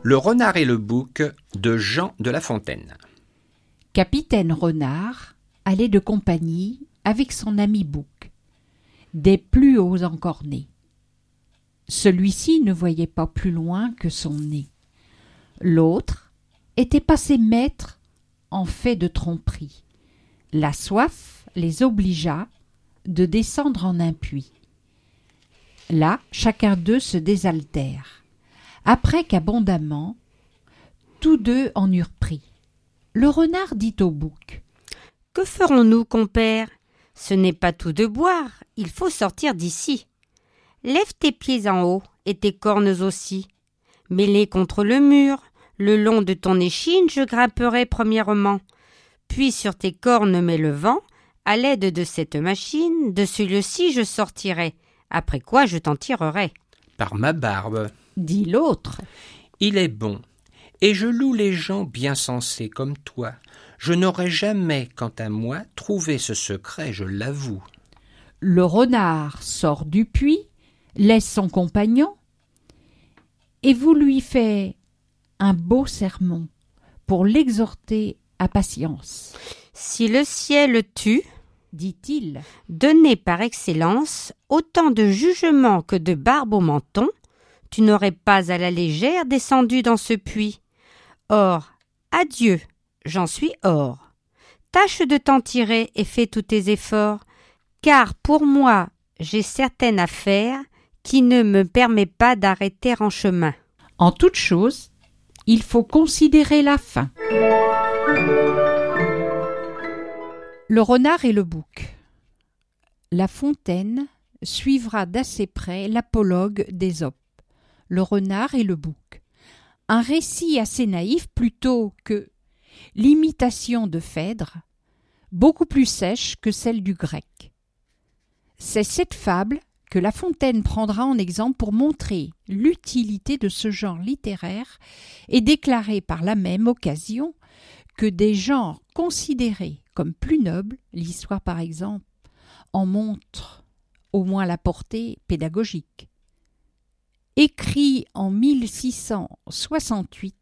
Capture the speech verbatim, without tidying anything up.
Le renard et le bouc de Jean de La Fontaine. Capitaine Renard allait de compagnie avec son ami Bouc, des plus hauts encornés. Celui-ci ne voyait pas plus loin que son nez. L'autre était passé maître en fait de tromperie. La soif les obligea de descendre en un puits. Là, chacun d'eux se désaltère. Après qu'abondamment, tous deux en eurent pris. Le renard dit au bouc : « Que ferons-nous, compère ? Ce n'est pas tout de boire, il faut sortir d'ici. Lève tes pieds en haut et tes cornes aussi. Mets-les contre le mur, le long de ton échine je grimperai premièrement. Puis sur tes cornes mets le vent, à l'aide de cette machine, de celui-ci je sortirai, après quoi je t'en tirerai. » Par ma barbe, dit l'autre, il est bon, et je loue les gens bien sensés comme toi. Je n'aurais jamais, quant à moi, trouvé ce secret, je l'avoue. Le renard sort du puits, laisse son compagnon, et vous lui fait un beau sermon pour l'exhorter à patience. Si le ciel tue, dit-il, donné par excellence, autant de jugement que de barbe au menton, tu n'aurais pas à la légère descendu dans ce puits. Or, adieu, j'en suis hors. Tâche de t'en tirer et fais tous tes efforts, car pour moi, j'ai certaine affaire qui ne me permet pas d'arrêter en chemin. En toute chose, il faut considérer la fin. Le renard et le bouc. La Fontaine suivra d'assez près l'apologue d'Ésope, le renard et le bouc. Un récit assez naïf plutôt que l'imitation de Phèdre, beaucoup plus sèche que celle du grec. C'est cette fable que La Fontaine prendra en exemple pour montrer l'utilité de ce genre littéraire et déclarer par la même occasion que des genres considérés comme plus nobles, l'histoire par exemple, en montre au moins la portée pédagogique. Écrit en mille six cent soixante-huit,